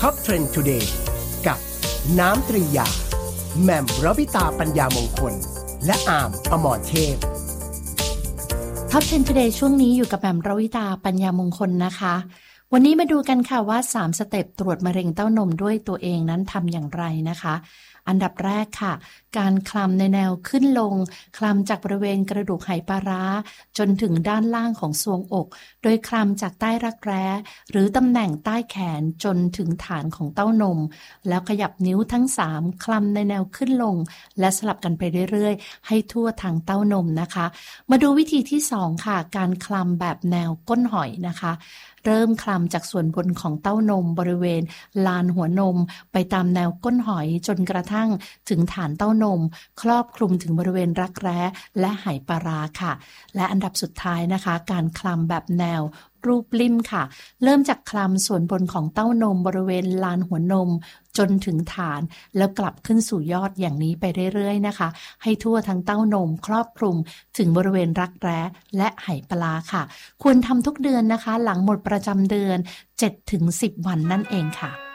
Top Trend Today กับน้ำตรียาแหม่มรวิตาปัญญามงคลและอามอมรเทพ Top Trend Today ช่วงนี้อยู่กับแหม่มรวิตาปัญญามงคลนะคะวันนี้มาดูกันค่ะว่า3สเต็ปตรวจมะเร็งเต้านมด้วยตัวเองนั้นทำอย่างไรนะคะอันดับแรกค่ะการคลำในแนวขึ้นลงคลำจากบริเวณกระดูกไหปลาร้าจนถึงด้านล่างของทรวงอกโดยคลำจากใต้รักแร้หรือตำแหน่งใต้แขนจนถึงฐานของเต้านมแล้วขยับนิ้วทั้ง3คลำในแนวขึ้นลงและสลับกันไปเรื่อยๆให้ทั่วทางเต้านมนะคะมาดูวิธีที่2ค่ะการคลำแบบแนวก้นหอยนะคะเริ่มคลำจากส่วนบนของเต้านมบริเวณลานหัวนมไปตามแนวก้นหอยจนกระทั่งถึงฐานเต้านมครอบคลุมถึงบริเวณรักแร้และไหปลาร้าค่ะและอันดับสุดท้ายนะคะการคลำแบบแนวรูปลิ่มค่ะเริ่มจากคลำส่วนบนของเต้านมบริเวณลานหัวนมจนถึงฐานแล้วกลับขึ้นสู่ยอดอย่างนี้ไปเรื่อยๆนะคะให้ทั่วทั้งเต้านมครอบคลุมถึงบริเวณรักแร้และไหปลาค่ะควรทำทุกเดือนนะคะหลังหมดประจำเดือน 7-10 วันนั่นเองค่ะ